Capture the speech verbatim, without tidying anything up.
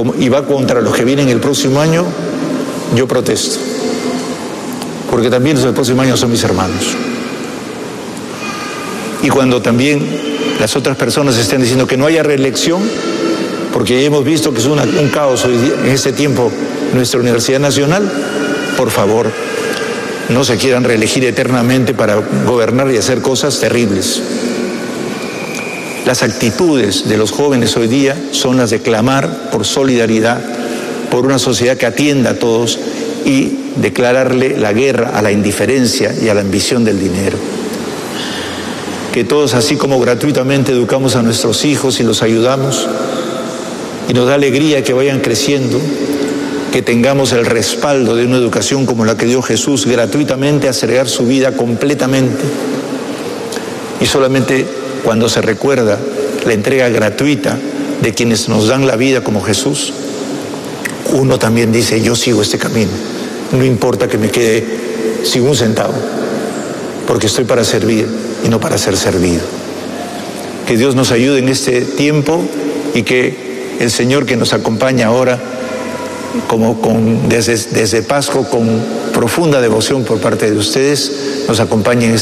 como, y va contra los que vienen el próximo año, yo protesto. Porque también los del próximo año son mis hermanos. Y cuando también las otras personas estén diciendo que no haya reelección, porque ya hemos visto que es una, un caos hoy día, en este tiempo nuestra Universidad Nacional, por favor, no se quieran reelegir eternamente para gobernar y hacer cosas terribles. Las actitudes de los jóvenes hoy día son las de clamar por solidaridad, por una sociedad que atienda a todos y declararle la guerra a la indiferencia y a la ambición del dinero. Que todos, así como gratuitamente educamos a nuestros hijos y los ayudamos, y nos da alegría que vayan creciendo, que tengamos el respaldo de una educación como la que dio Jesús gratuitamente, a entregar su vida completamente. Y solamente cuando se recuerda la entrega gratuita de quienes nos dan la vida como Jesús, uno también dice, yo sigo este camino, no importa que me quede sin un centavo, porque estoy para servir y no para ser servido. Que Dios nos ayude en este tiempo y que el Señor que nos acompaña ahora, como con, desde, desde Pascua, con profunda devoción por parte de ustedes, nos acompañe en este